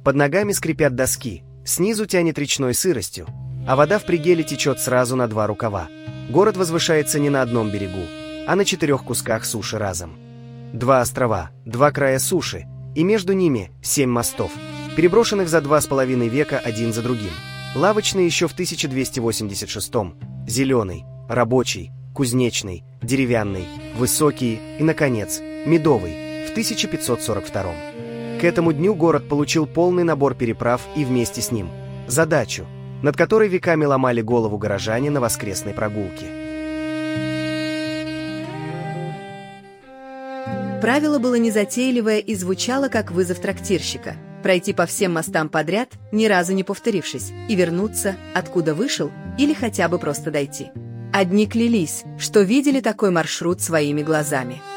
Под ногами скрипят доски, снизу тянет речной сыростью, а вода в Пригеле течет сразу на 2 рукава. Город возвышается не на одном берегу, а на 4 кусках суши разом. 2 острова, 2 края суши, и между ними 7 мостов, переброшенных за 2,5 века один за другим. Лавочный еще в 1286-м, зеленый, рабочий, кузнечный, деревянный, высокий и, наконец, медовый в 1542-м. К этому дню город получил полный набор переправ и вместе с ним задачу, над которой веками ломали голову горожане на воскресной прогулке. Правило было незатейливое и звучало как вызов трактирщика – пройти по всем мостам подряд, ни разу не повторившись, и вернуться, откуда вышел, или хотя бы просто дойти. Одни клялись, что видели такой маршрут своими глазами.